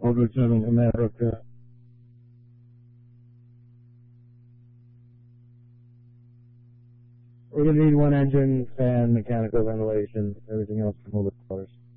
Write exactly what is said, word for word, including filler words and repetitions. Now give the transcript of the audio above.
Aldrich in America. We're going to need one engine, fan, mechanical ventilation. Everything else can hold the cars.